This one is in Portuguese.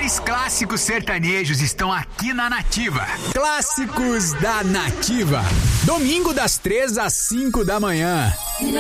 melhores clássicos sertanejos estão aqui na Nativa. Clássicos da Nativa. Domingo das 3 às 5 da manhã.